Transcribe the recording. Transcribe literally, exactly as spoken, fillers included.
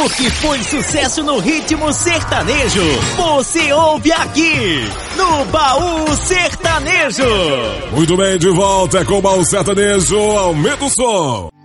O que foi sucesso no ritmo sertanejo, você ouve aqui, no Baú Sertanejo. Muito bem, de volta com o Baú Sertanejo. Aumenta o som.